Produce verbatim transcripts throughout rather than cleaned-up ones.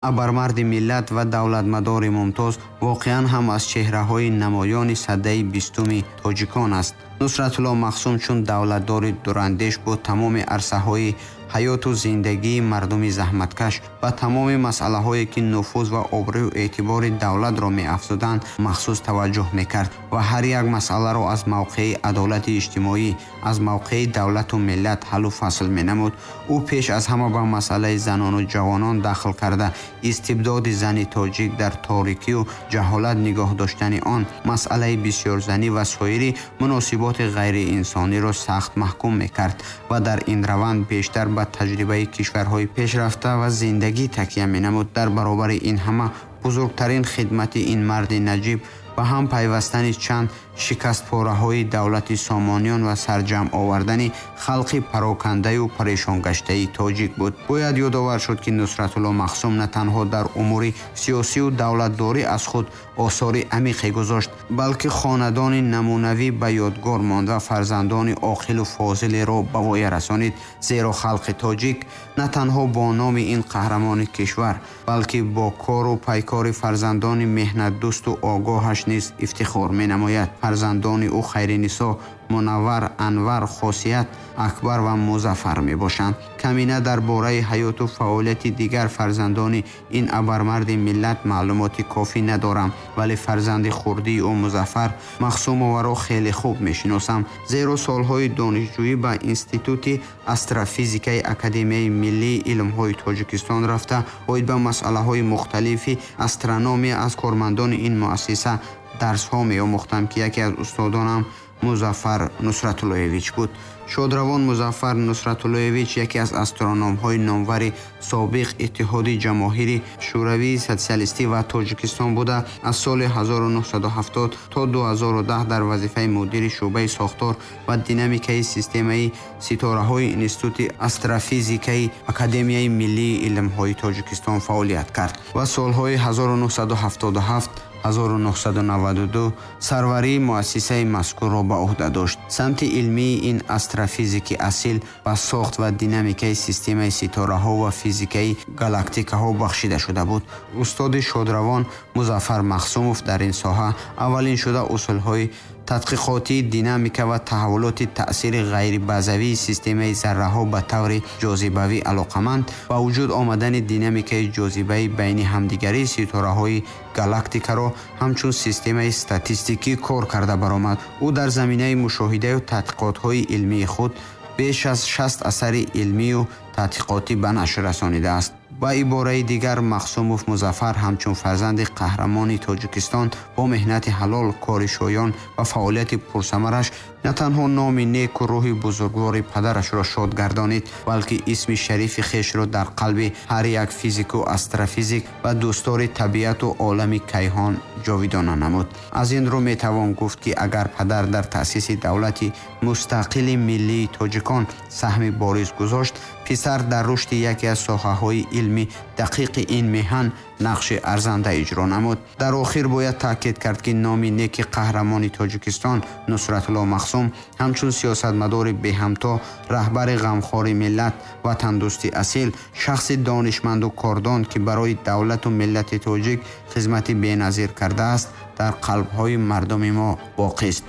абармарди миллат ва давлатмадори мумтоз воқеан ҳам аз чеҳраҳои намоёни саддаи бистуми тоҷикон аст. Нусратулло Махсум чун давлатдори дурандеш бо тамоми арсаҳои ҳаёту зиндагии мардуми заҳматкаш ва тамоми масъалаҳое ки нуфуз ва обрӯю эътибори давлатро меафзуданд махсус таваҷҷӯҳ мекард ва ҳар як масъаларо аз мавқеи адолати иҷтимоӣ, аз мавқеи давлату миллат ҳаллу фасл менамуд. ӯ пеш аз ҳама ба масъалаи занону ҷавонон дахл карда истибдоди зани тоҷик дар торикию ҷаҳолат нигоҳ доштани он, масъалаи бисёрзанӣ ва соири муносиботи ғайриинсониро сахт маҳкум мекард ва дар ин раванд бештар ба таҷрибаи кишварҳои пешрафта ва зиндагӣ такя менамуд. дар баробари ин ҳама бузургтарин хидмати ин марди наҷиб ба ҳам пайвастани чанд шикастпораҳои давлати Сомониён ва сарҷамъ овардани халқи парокандаю парешонгаштаи тоҷик буд. Бояд ёдовар шуд ки Нусратулло Махсум на танҳо дар умури сиёсию давлатдорӣ аз худ осори амиқе гузошт, балки хонадони намунавӣ ба ёдгор монд ва фарзандони оқилу фозилеро ба воя расонид. Зеро халқи тоҷик на танҳо бо номи ин қаҳрамони кишвар, балки бо кору пайкори фарзандони меҳнатдӯсту огоҳаш низ ифтихор менамояд. фарзандони ӯ Хайринисо, Мунаввар, Анвар, Хосият, Акбар ва Музаффар мебошанд. Камина дар бораи ҳаёту фаъолияти дигар фарзандони ин абармарди миллат маълумоти кофӣ надорам, вале фарзанди хурдии ӯ Музаффар Махсумоваро хеле хуб мешиносам, зеро солҳои донишҷӯӣ ба Институти астрофизикаи Академияи Миллии илмҳои Тоҷикистон рафта оид ба масъалаҳои мухталифи астрономия аз кормандони ин муассиса дарсҳо меомӯхтам ки яке аз устодонам Музаффар Нусратуллоевич буд. Шодравон Музаффар Нусратуллоевич яке аз астрономҳои номвари собиқ Иттиҳоди ҷамоҳири шӯравии социалистӣ ва Тоҷикистон буда аз соли ҳазору нуҳсаду ҳафтод то ду ҳазору даҳ дар вазифаи мудири шӯъбаи сохтор ва динамикаи системаи ситораҳои Институти астрофизикаи Академияи Миллии илмҳои Тоҷикистон фаъолият кард ва солҳои ҳазору нуҳсаду ҳафтоду ҳафт ҳазору нуҳсаду наваду ду сарварии муассисаи мазкурро ба уҳда дошт. Самти илмии ин астрофизики асил ба сохт ва динамикаи системаи ситораҳо ва физикаи галактикаҳо бахшида шуда буд. Устоди шодравон Музаффар Махсумов дар ин соҳа аввалин шуда усулҳои тадқиқотии динамика ва таҳаввулоти таъсири ғайрибазавии системаи зарраҳо ба таври ҷозибавӣ алоқаманд ба вуҷуд омадани динамикаи ҷозибаи байни ҳамдигарии ситораҳои галактикаро ҳамчун системаи статистикӣ кор карда баромад. ӯ дар заминаи мушоҳидаю тадқиқотҳои илмии худ беш аз шаст асари илмию тадқиқотӣ ба нашр расонидааст. ба ибораи дигар Махсумов Музаффар ҳамчун фарзанди қаҳрамони Тоҷикистон бо меҳнати ҳалол, кори шоён ва фаъолияти пурсамараш на танҳо номи неку рӯҳи бузургвори падарашро шод гардонид, балки исми шарифи хешро дар қалби ҳар як физику астрофизик ва дӯстдори табиату олами кайҳон ҷовидона намуд. аз ин рӯ метавон гуфт ки агар падар дар таъсиси давлати мустақили миллии тоҷикон саҳми бориз гузошт, писар дар рушди яке аз соҳаҳои илми дақиқи ин меҳан нақши арзанда иҷро намуд. дар охир бояд таъкид кард ки номи неки қаҳрамони Тоҷикистон Нусратулло Махсум ҳамчун сиёсатмадори беҳамто, раҳбари ғамхори миллат, ватандӯсти асил, шахси донишманду кордон ки барои давлату миллати тоҷик хизмати беназир кардааст, дар қалбҳои мардуми мо боқист.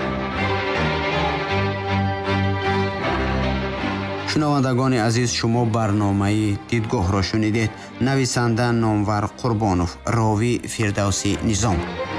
шунавандагони азиз, шумо барномаи дидгоҳро шунидед. нависанда Номвар Қурбонов, ровӣ Фирдавси Низом.